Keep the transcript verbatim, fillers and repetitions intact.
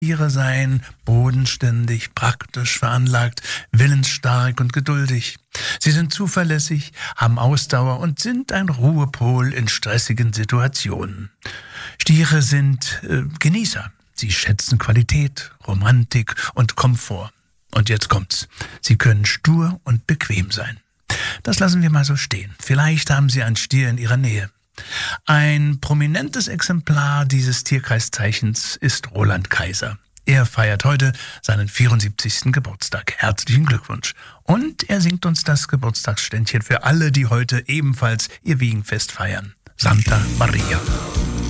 Tiere seien bodenständig, praktisch veranlagt, willensstark und geduldig. Sie sind zuverlässig, haben Ausdauer und sind ein Ruhepol in stressigen Situationen. Stiere sind äh, Genießer. Sie schätzen Qualität, Romantik und Komfort. Und jetzt kommt's. Sie können stur und bequem sein. Das lassen wir mal so stehen. Vielleicht haben Sie einen Stier in Ihrer Nähe. Ein prominentes Exemplar dieses Tierkreiszeichens ist Roland Kaiser. Er feiert heute seinen vierundsiebzigsten Geburtstag. Herzlichen Glückwunsch. Und er singt uns das Geburtstagsständchen für alle, die heute ebenfalls ihr Wiegenfest feiern. Santa Maria.